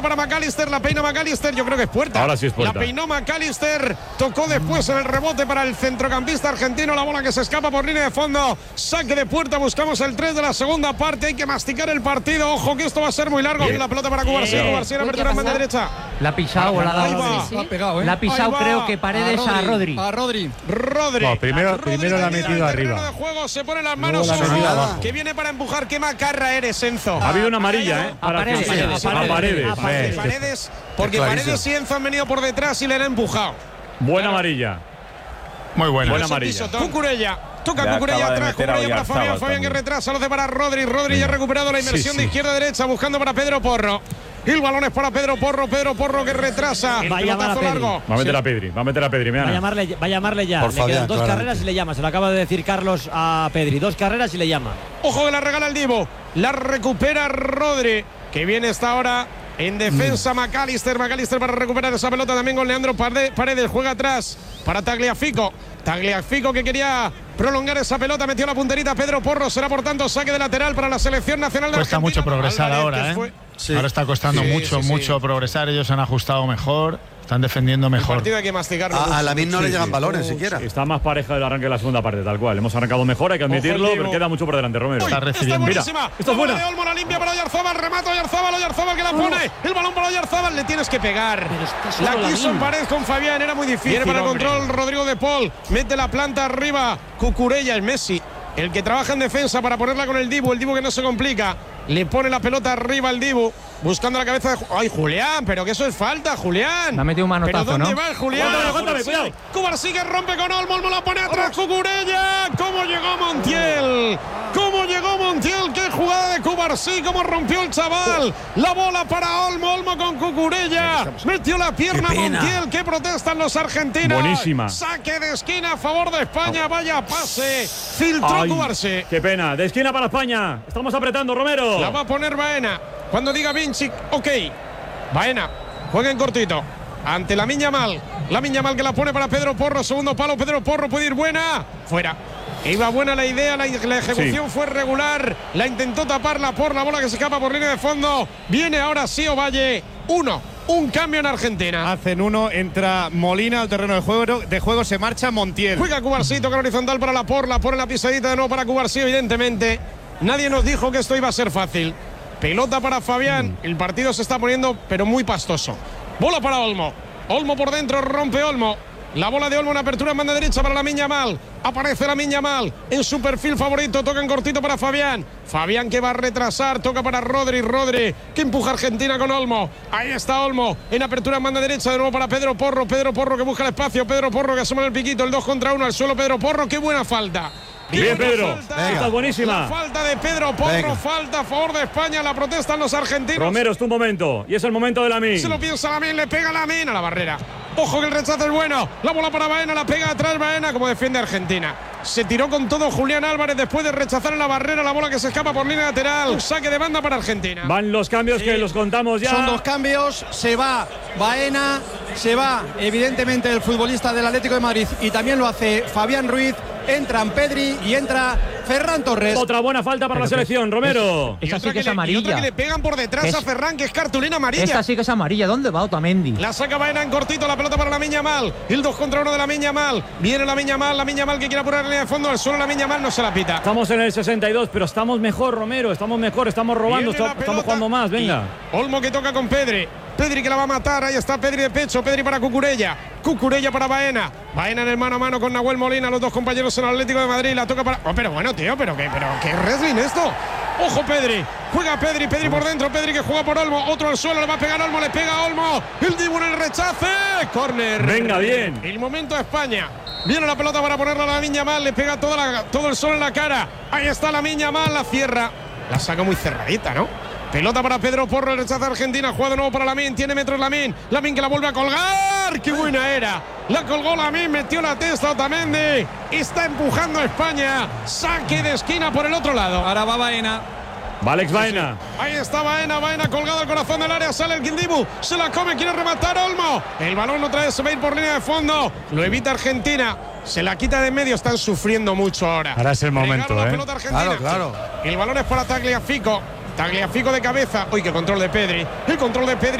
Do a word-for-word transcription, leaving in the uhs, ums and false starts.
pone para McAllister, la peina McAllister, yo creo que es puerta. Ahora sí es puerta. La peinó McAllister, tocó después en el rebote para el centrocampista argentino, la bola que se escapa por línea de fondo, saque de puerta, buscamos el tres de la segunda parte, hay que masticar el partido, ojo que esto va a ser muy largo. La pelota para Cubarsí, Cubarsí en apertura en banda derecha. La ha pisado, la ha Ahí dado. va. Sí. La ha pegado, ¿eh? La ha pisado, Ahí va. creo que Paredes a Rodri. A Rodri. Rodri. No, primero, Rodri primero la ha que tira metido el terreno arriba. de juego, se pone las manos Luego la ha sobre metido la- abajo. que viene para empujar. Qué macarra eres, Enzo. Ha habido una amarilla, ¿eh? A Para Paredes, Paredes. a A Paredes. Paredes. A Paredes. Paredes, porque Clarísimo. Paredes y Enzo han venido por detrás y le han empujado. Buena amarilla. Muy buena. Buena Eso amarilla. piso, Cucurella. Toca Ya Cucurella acaba de atrás, meter a Cucurella para Fabián, Oyarzábal Fabián que también. retrasa, lo hace para Rodri, Rodri ya ha recuperado la inversión Sí, de sí. izquierda a derecha, buscando para Pedro Porro. El balón es para Pedro Porro, Pedro Porro que retrasa. El Va a llamar a pelotazo Pedri. largo. Va a meter a Pedri. Va a meter a Pedri. Va a Mira. llamarle, va a llamarle ya. Por le Fabián, quedan dos claramente. carreras y le llama. Se lo acaba de decir Carlos a Pedri. Dos carreras y le llama. Ojo que la regala el Divo. La recupera Rodri, que viene esta ahora en defensa. McAllister, McAllister para recuperar esa pelota también con Leandro Pare- Paredes. Juega atrás para Tagliafico. Tagliafico que quería prolongar esa pelota, metió la punterita Pedro Porro. Será por tanto saque de lateral para la selección nacional de Cuesta Argentina. mucho progresar Álvarez, ahora, que ¿eh? fue- Sí. Ahora está costando Sí, mucho, sí, sí. mucho progresar. Ellos se han ajustado mejor, están defendiendo El mejor. partido hay que masticarlo. A, a mucho. Lamine no Sí, le llegan sí. balones siquiera. Está más pareja del arranque de la segunda parte, tal cual. Hemos arrancado mejor, hay que admitirlo, Ojo, pero Diego. queda mucho por delante, Romero. Está Está recibiendo. buenísima. Mira, esta es La bola buena. de Olmo, la limpia para Oyarzábal, remata Oyarzábal, Oyarzábal que la pone. El balón para Oyarzábal, le tienes que pegar. La quiso en pared con Fabián, era muy difícil. Viene para el hombre. control Rodrigo de Paul, mete la planta arriba, Cucurella, el Messi, el que trabaja en defensa para ponerla con el Dibu, el Dibu que no se complica. Le pone la pelota arriba al Dibu, buscando la cabeza de. Ju- ¡Ay, Julián! Pero que eso es falta, Julián. Le ha metido un manotazo, ¿Pero dónde ¿no? va el Julián? Cuéntame, cuéntame, cuidado. Cubarsí que rompe con Olmo, Olmo la pone atrás, Cucurella. ¿Cómo llegó Montiel? ¿Cómo llegó Montiel? ¡Qué jugada de Cubarsí! ¿Cómo rompió el chaval? La bola para Olmo, Olmo con Cucurella. Metió la pierna Qué pena. Montiel. ¿Qué protestan los argentinos? Buenísima. Saque de esquina a favor de España. Vaya pase. Filtró Ay, Cubarsí. qué pena. De esquina para España. Estamos apretando, Romero. La va a poner Baena. Cuando diga Vinci, ok. Baena, juega en cortito. Ante la Yamal. La Yamal que la pone para Pedro Porro. Segundo palo, Pedro Porro puede ir buena. Fuera. Iba buena la idea, la, la ejecución Sí. fue regular. La intentó taparla por la bola que se escapa por línea de fondo. Viene ahora sí Ovalle. Uno. Un cambio en Argentina. Hacen uno, entra Molina al terreno de juego, de juego se marcha Montiel. Juega Cubarsí, toca horizontal para la por, la pone la pisadita de nuevo para Cubarsí, evidentemente. Nadie nos dijo que esto iba a ser fácil. Pelota para Fabián, el partido se está poniendo pero muy pastoso. Bola para Olmo. Olmo por dentro, rompe Olmo. La bola de Olmo en apertura en banda derecha para la Yamal. Aparece la Yamal en su perfil favorito. Toca en cortito para Fabián. Fabián que va a retrasar. Toca para Rodri. Rodri que empuja a Argentina con Olmo. Ahí está Olmo en apertura en banda derecha. De nuevo para Pedro Porro. Pedro Porro que busca el espacio. Pedro Porro que asoma el piquito. El dos contra uno al suelo. Pedro Porro. Qué buena falta. Qué Bien, buena Pedro. falta. Estás buenísima. La falta de Pedro Porro. Venga. Falta a favor de España. La protestan los argentinos. Romero, es tu momento. Y es el momento de la Se lo min. piensa Lamine, le pega Lamine a la barrera. Ojo que el rechazo es bueno. La bola para Baena, la pega atrás Baena como defiende Argentina. Se tiró con todo Julián Álvarez después de rechazar en la barrera la bola que se escapa por línea lateral. Saque de banda para Argentina. Van los cambios que los contamos ya. Son dos cambios, se va Baena, se va evidentemente el futbolista del Atlético de Madrid y también lo hace Fabián Ruiz, entran Pedri y entra Ferran Torres. Otra buena falta para la selección, Romero. Y Esa otra sí que es le- y otra amarilla. que le pegan por detrás Es- a Ferran, que es cartulina amarilla. Esta sí que es amarilla. ¿Dónde va Otamendi? La saca Baena en cortito, la pelota para la Yamal. El dos contra uno de la Yamal. Viene la Yamal, la Yamal que quiere apurar la línea de fondo. Al suelo la Yamal no se la pita. Estamos en el sesenta y dos, pero estamos mejor, Romero. Estamos mejor, estamos robando, Viene la estamos pelota jugando más. Venga. y Olmo que toca con Pedri. Pedri que la va a matar. Ahí está Pedri de pecho. Pedri para Cucurella. Cucurella para Baena. Baena en el mano a mano con Nahuel Molina. Los dos compañeros en el Atlético de Madrid. La toca para. Oh, pero bueno, tío, pero qué, pero qué wrestling esto. Ojo Pedri. Juega Pedri. Pedri por dentro. Pedri que juega por Olmo. Otro al suelo. Le va a pegar Olmo. Le pega a Olmo. El Dibu en el rechace. Córner. Venga, bien. El momento de España. Viene la pelota para ponerla a la Yamal. Le pega toda la, todo el sol en la cara. Ahí está la Yamal. La cierra. La saca muy cerradita, ¿no? Pelota para Pedro Porro, el rechazo de Argentina, juega de nuevo para Lamine, tiene metros Lamine, Lamine que la vuelve a colgar, qué buena era, la colgó Lamine, metió la testa Otamendi, está empujando a España, saque de esquina por el otro lado. Ahora va Baena. Va Alex Baena. Ahí está Baena, Baena colgado al corazón del área, sale el Dibu, se la come, quiere rematar Olmo, el balón otra vez se va a ir por línea de fondo, lo evita Argentina. Se la quita de en medio, están sufriendo mucho ahora. Ahora es el momento, Regala la ¿eh? pelota argentina. Claro, claro. El balón es para Tagliafico. Tagliafico de cabeza. Uy, qué control de Pedri. El control de Pedri.